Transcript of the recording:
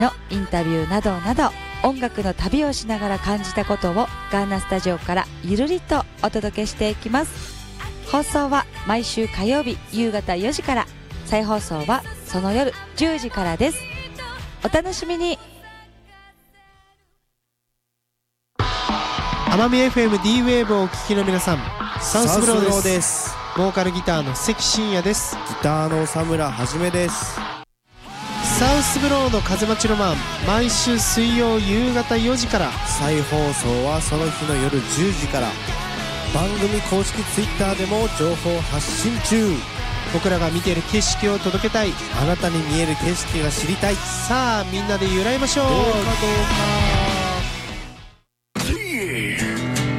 のインタビューなどなど、音楽の旅をしながら感じたことをガーナスタジオからゆるりとお届けしていきます。放送は毎週火曜日夕方4時から、再放送はその夜10時からです。お楽しみに。 奄美 FM-D ウェーブをお聞きの皆さん、サウスブローです。ボーカルギターの関真也です。 ギターの佐村はじめです。 サウスブローの風待ちロマン、毎週水曜夕方4時から、 再放送はその日の夜10時から。番組公式ツイッターでも情報発信中。 僕らが見ている景色を届けたい、 あなたに見える景色が知りたい。 さあみんなで揺らいましょう。 どうかどうか。